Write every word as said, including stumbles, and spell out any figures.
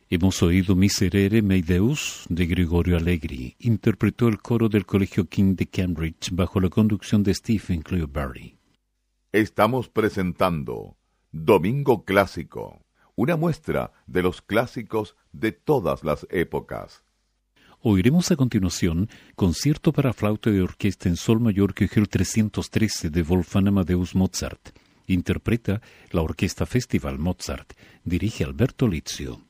Hemos oído Miserere Mei Deus de Gregorio Allegri. Interpretó el coro del Colegio King de Cambridge bajo la conducción de Stephen Cleobury. Estamos presentando Domingo Clásico, una muestra de los clásicos de todas las épocas. Oiremos a continuación Concierto para flauta de orquesta en sol mayor Köchel trescientos trece de Wolfgang Amadeus Mozart. Interpreta la Orquesta Festival Mozart. Dirige Alberto Lizio.